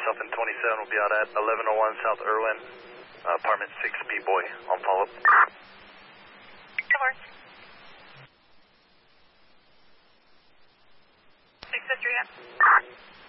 myself and 27 will be out at 1101 South Irwin, apartment 6B boy on follow-up. That works. 653 up.